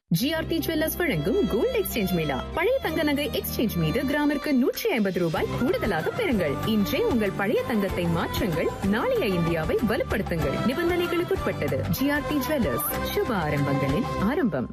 GRT jewellers வழங்கும் gold exchange Mela. பழைய தங்க நகை எக்ஸ்சேஞ்ச் மீது கிராமிற்கு 150 ரூபாய் கூடுதலாக பெறுங்கள். இன்றே உங்கள் பழைய தங்கத்தை மாற்றுங்கள். நாளைய இந்தியாவை வலுப்படுத்துங்கள். நிபந்தனைகளுக்குட்பட்டது. ஜிஆர்டி ஜுவல்லர்ஸ், சுப ஆரம்பங்களின் ஆரம்பம்.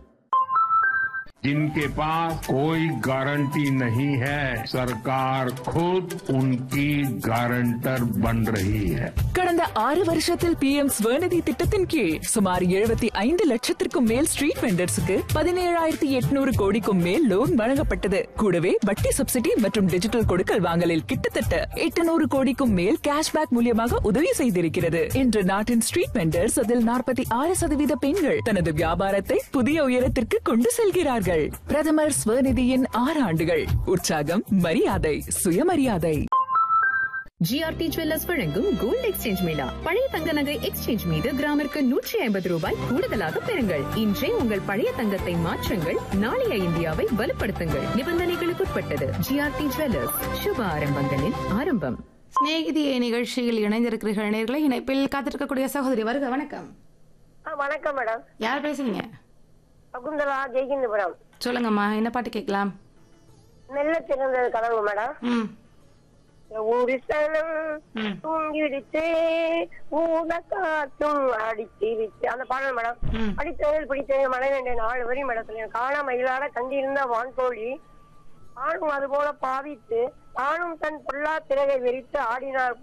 जिनके पास कोई गारंटी नहीं है, सरकार खुद उनकी गारंटर बन रही है. கடந்த 6 வருஷத்தில் PM ஸ்வநிதி திட்டத்தின் கீழ் சுமார் 75 லட்சத்திற்கும் மேல் ஸ்ட்ரீட் வெண்டர்ஸுக்கு 17,800 கோடிக்கும் மேல் லோன் வழங்கப்பட்டது. கூடவே வட்டி சப்சிடி மற்றும் டிஜிட்டல் கொடுக்கல் வாங்கலில் கிட்டத்தட்ட 800 கோடிக்கும் மேல் கேஷ்பேக் மூலியமாக உதவி செய்திருக்கிறது. இன்று நாட்டின் ஸ்ட்ரீட் வெண்டர்ஸ் அதில் 46% பெண்கள் தனது வியாபாரத்தை புதிய உயரத்திற்கு கொண்டு செல்கிறார்கள். பிரதமர் ஸ்வநிதியின் 6 ஆண்டுகள். உற்சாகம், மரியாதை, சுயமரியாதை. ஜிஆர்டி ஜுவல்லர்ஸ் வழங்கும் கோல்ட் எக்ஸ்சேஞ்ச் மேளா. பழைய தங்க நகை எக்ஸ்சேஞ்ச் மீது கிராமிற்கு 150 ரூபாய் கூடுதலாக பெறுங்கள். இன்றே உங்கள் பழைய தங்கத்தை மாற்றுங்கள். நாளைய இந்தியாவை வலுப்படுத்துங்கள். நிபந்தனைகளுக்குட்பட்டது. ஜிஆர்டி ஜுவல்லர்ஸ், சுப ஆரம்பங்களின் ஆரம்பம். ஸ்நேகிதியை நிகழ்ச்சியில் இணைந்திருக்கிறீர்கள். நேயர்களை இணைப்பில் காத்திருக்கக்கூடிய சகோதரி வருக. வணக்கம். வணக்கம் மேடம். யார் பேசுறீங்க? சகுந்தலா, ஜெய்கிந்தபுரம். சொல்லுங்கம்மா, என்ன பாட்டு கேட்கலாம்? மெல்ல திறந்தது கதவு மேடம். ஒரு சனம் தூங்கிடுச்சு, ஊன காத்தும் அடிச்சிருச்சு, அந்த பாடல் மேடம். அடித்தவர்கள் பிடித்தவர்கள் மழை வேண்டிய 4 வரி மேடத்துல காணாம இல்லாத கண்டிருந்த வான்கோழி ஆணும் அது போல பாவித்து ஆணும் தன் பொல்லா திறகை விரித்து ஆடினார்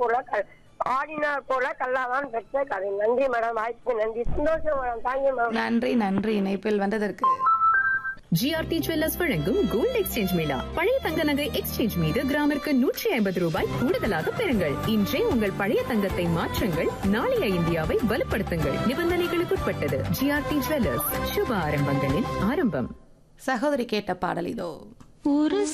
போல கல்லாதான் பெற்ற கதை. நன்றி மேடம், வாய்ப்புக்கு நன்றி. சந்தோஷம் மேடம், தாங்க மேடம். நன்றி நன்றி இணைப்பில் வந்ததற்கு. ஜிஆர்டி ஜுவல்லர்ஸ் வழங்கும் கோல்ட் எக்ஸ்சேஞ்ச் மேளா. பழைய தங்க நகை எக்ஸ்சேஞ்ச் மீது கிராமிற்கு 150 ரூபாய் கூடுதலாக பெறுங்கள். இன்றே உங்கள் பழைய தங்கத்தை மாற்றுங்கள். நாளைய இந்தியாவை வலுப்படுத்துங்கள். நிபந்தனைகளுக்குட்பட்டது. ஜிஆர்டி ஜுவல்லர்ஸ், சுப ஆரம்பங்களின் ஆரம்பம். சகோதரி கேட்ட பாடல் இதோ.